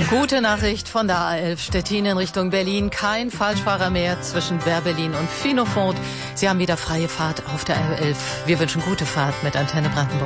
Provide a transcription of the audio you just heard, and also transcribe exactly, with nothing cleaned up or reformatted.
Gute Nachricht von der A elf Stettin in Richtung Berlin. Kein Falschfahrer mehr zwischen Berlin und Finofond. Sie haben wieder freie Fahrt auf der A elf. Wir wünschen gute Fahrt mit Antenne Brandenburg.